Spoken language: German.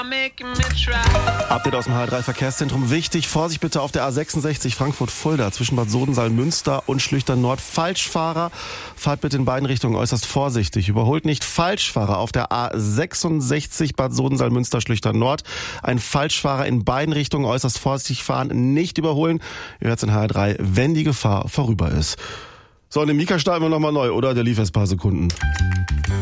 Update aus dem HR3-Verkehrszentrum. Wichtig, Vorsicht bitte auf der A66 Frankfurt-Fulda zwischen Bad Sodensaal-Münster und Schlüchtern-Nord. Falschfahrer, fahrt bitte in beiden Richtungen äußerst vorsichtig. Überholt nicht Falschfahrer auf der A66 Bad Sodensaal-Münster-Schlüchtern-Nord. Ein Falschfahrer in beiden Richtungen äußerst vorsichtig fahren, nicht überholen. Ihr hört's in HR3, wenn die Gefahr vorüber ist. So, und den Mika starten wir nochmal neu, oder? Der lief erst ein paar Sekunden.